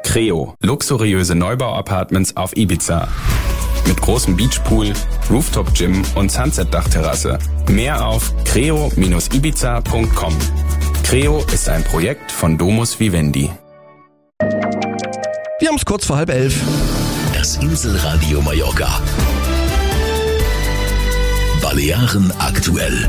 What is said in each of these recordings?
Creo, luxuriöse Neubau-Apartments auf Ibiza. Mit großem Beachpool, Rooftop-Gym und Sunset-Dachterrasse. Mehr auf creo-ibiza.com. Creo ist ein Projekt von Domus Vivendi. Wir haben es kurz vor 10:30. Das Inselradio Mallorca. Balearen aktuell.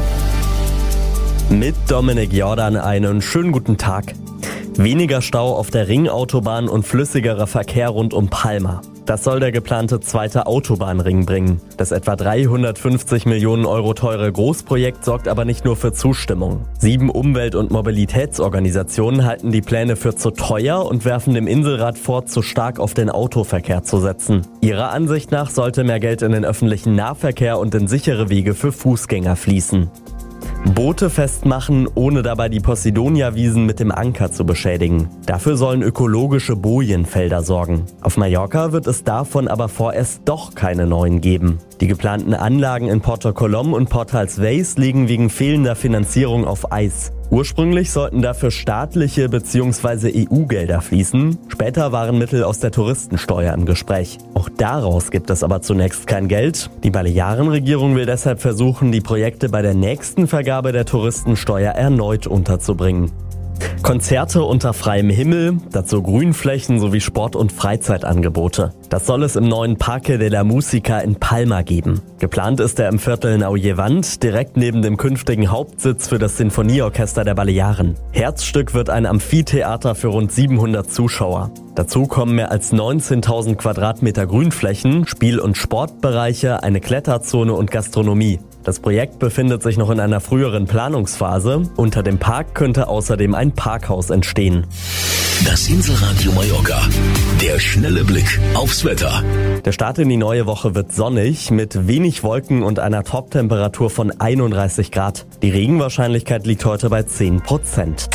Mit Dominik Jordan einen schönen guten Tag. Weniger Stau auf der Ringautobahn und flüssigerer Verkehr rund um Palma. Das soll der geplante zweite Autobahnring bringen. Das etwa 350 Millionen Euro teure Großprojekt sorgt aber nicht nur für Zustimmung. 7 Umwelt- und Mobilitätsorganisationen halten die Pläne für zu teuer und werfen dem Inselrat vor, zu stark auf den Autoverkehr zu setzen. Ihrer Ansicht nach sollte mehr Geld in den öffentlichen Nahverkehr und in sichere Wege für Fußgänger fließen. Boote festmachen, ohne dabei die Posidonia-Wiesen mit dem Anker zu beschädigen. Dafür sollen ökologische Bojenfelder sorgen. Auf Mallorca wird es davon aber vorerst doch keine neuen geben. Die geplanten Anlagen in Porto Colom und Portals Veis liegen wegen fehlender Finanzierung auf Eis. Ursprünglich sollten dafür staatliche bzw. EU-Gelder fließen. Später waren Mittel aus der Touristensteuer im Gespräch. Auch daraus gibt es aber zunächst kein Geld. Die Balearenregierung will deshalb versuchen, die Projekte bei der nächsten Vergabe der Touristensteuer erneut unterzubringen. Konzerte unter freiem Himmel, dazu Grünflächen sowie Sport- und Freizeitangebote. Das soll es im neuen Parque de la Música in Palma geben. Geplant ist er im Viertel Nau Llevant, direkt neben dem künftigen Hauptsitz für das Sinfonieorchester der Balearen. Herzstück wird ein Amphitheater für rund 700 Zuschauer. Dazu kommen mehr als 19.000 Quadratmeter Grünflächen, Spiel- und Sportbereiche, eine Kletterzone und Gastronomie. Das Projekt befindet sich noch in einer früheren Planungsphase. Unter dem Park könnte außerdem ein Parkhaus entstehen. Das Inselradio Mallorca. Der schnelle Blick aufs Wetter. Der Start in die neue Woche wird sonnig, mit wenig Wolken und einer Toptemperatur von 31 Grad. Die Regenwahrscheinlichkeit liegt heute bei 10%.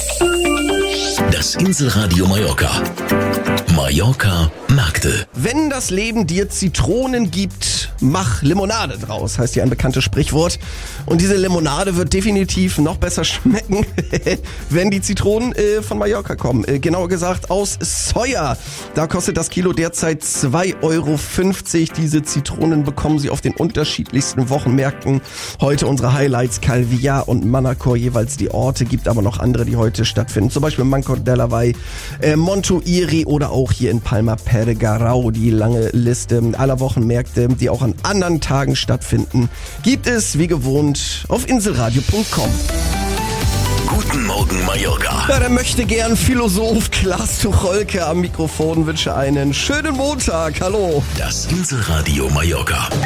Das Inselradio Mallorca. Mallorca Märkte. Wenn das Leben dir Zitronen gibt, mach Limonade draus, heißt ja ein bekanntes Sprichwort. Und diese Limonade wird definitiv noch besser schmecken, wenn die Zitronen von Mallorca kommen. Genauer gesagt aus Soja. Da kostet das Kilo derzeit 2,50 €. Diese Zitronen bekommen Sie auf den unterschiedlichsten Wochenmärkten. Heute unsere Highlights: Calvillar und Manacor, jeweils die Orte. Gibt aber noch andere, die heute stattfinden. Zum Beispiel Mancor de la Vall, Montuiri oder auch hier in Palma Pergarau. Die lange Liste aller Wochenmärkte, die auch an anderen Tagen stattfinden, gibt es wie gewohnt auf inselradio.com. Guten Morgen Mallorca. Ja, der möchte gern Philosoph Klaas Tucholke am Mikrofon, wünsche einen schönen Montag. Hallo. Das Inselradio Mallorca.